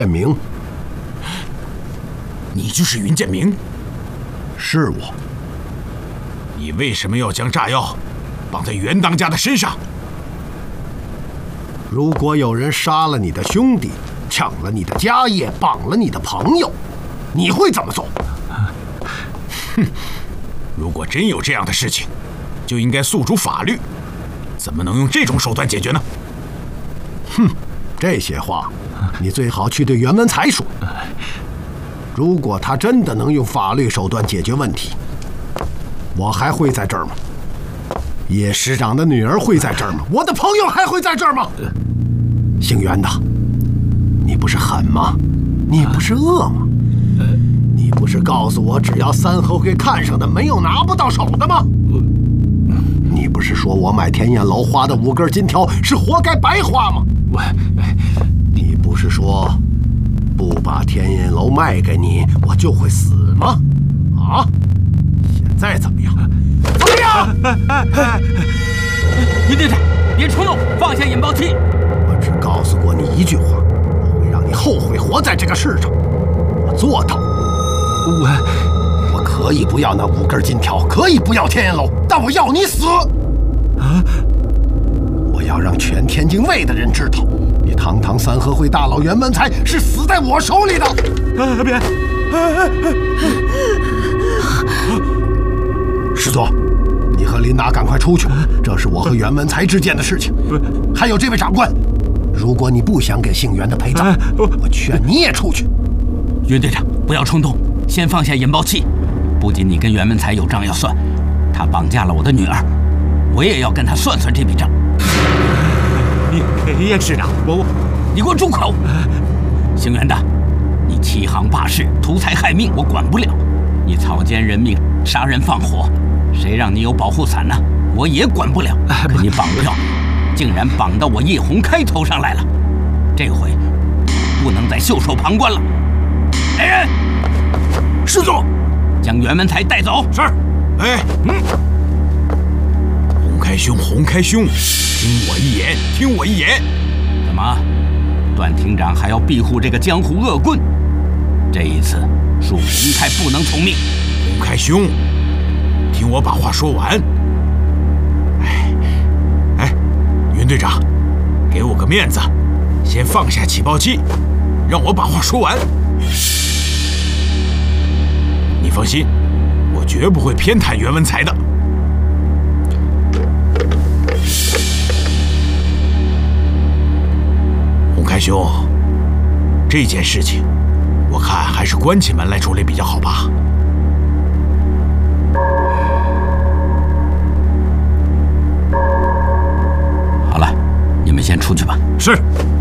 建明， 你就是云建明？ 是我。 你为什么要将炸药绑在袁当家的身上？ 如果有人杀了你的兄弟，抢了你的家业，绑了你的朋友，你会怎么做？ 哼！如果真有这样的事情，就应该诉诸法律，怎么能用这种手段解决呢？ 哼，这些话你最好去对袁文才说。如果他真的能用法律手段解决问题，我还会在这儿吗？叶师长的女儿会在这儿吗？我的朋友还会在这儿吗？姓袁的，你不是狠吗？你不是恶吗？你不是告诉我，只要三合会看上的，没有拿不到手的吗？你不是说我买天燕楼花的5根金条是活该白花吗？你不是说不把天燕楼卖给你，我就会死吗？啊！现在怎么样？怎么样？ 云队长，别冲动，放下引爆器。 我只告诉过你一句话，我会让你后悔活在这个世上。我做到。我可以不要那5根金条，可以不要天燕楼，但我要你死！啊！我要让全天津卫的人知道，你堂堂三合会大佬袁文才是死在我手里的！别！师座，你和琳娜赶快出去，这是我和袁文才之间的事情。还有这位长官，如果你不想给姓袁的陪葬，我劝你也出去。 袁队长，不要冲动，先放下引爆器。不仅你跟袁文才有账要算，他绑架了我的女儿，我也要跟他算算这笔账。 叶师长， 你给我住口！姓袁的，你欺行霸市、图财害命，我管不了；你草菅人命、杀人放火，谁让你有保护伞呢？我也管不了。可你绑票，竟然绑到我叶洪开头上来了，这回不能再袖手旁观了。来人， 师座， 将袁文才带走。 是。洪开兄，听我一言。 怎么，段厅长还要庇护这个江湖恶棍？这一次恕洪开不能从命。 洪开兄，听我把话说完。云队长，给我个面子，先放下起爆器，让我把话说完。你放心，我绝不会偏袒袁文才的。洪开兄，这件事情，我看还是关起门来处理比较好吧。 好了，你们先出去吧。 是。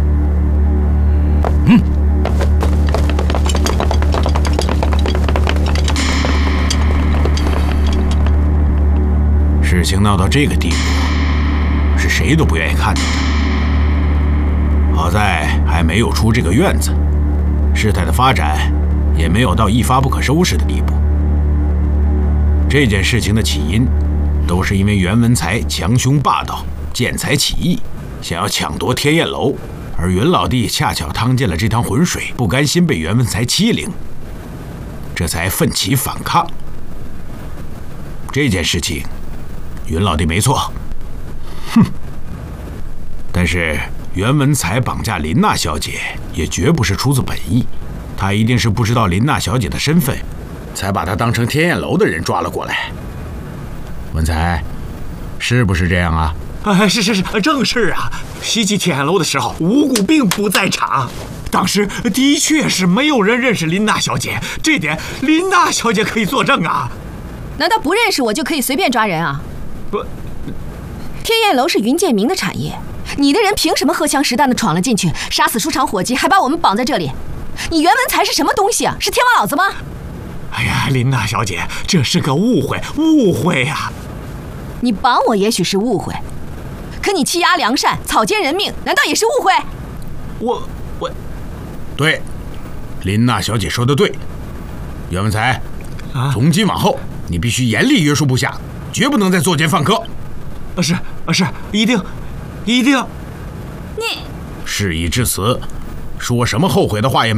事情闹到这个地步，是谁都不愿意看到的。好在还没有出这个院子，事态的发展也没有到一发不可收拾的地步。这件事情的起因，都是因为袁文才强凶霸道、见财起意，想要抢夺天燕楼，而云老弟恰巧趟进了这趟浑水，不甘心被袁文才欺凌，这才奋起反抗。这件事情，云老弟没错，但是袁文才绑架林娜小姐也绝不是出自本意，他一定是不知道林娜小姐的身份，才把她当成天燕楼的人抓了过来。文才，是不是这样啊？ 是，正是啊。袭击天燕楼的时候，吴谷并不在场，当时的确是没有人认识林娜小姐，这点林娜小姐可以作证啊。 难道不认识我就可以随便抓人啊？ 不， 天燕楼是云建明的产业，你的人凭什么荷枪实弹地闯了进去，杀死书场伙计，还把我们绑在这里？你袁文才是什么东西啊？是天王老子吗？ 哎呀，林娜小姐，这是个误会呀！ 你绑我也许是误会，可你欺压良善、草菅人命，难道也是误会？ 我， 对，林娜小姐说的对，袁文才，从今往后你必须严厉约束部下，绝不能再作奸犯科。 是，一定。 你事已至此，说什么后悔的话也没。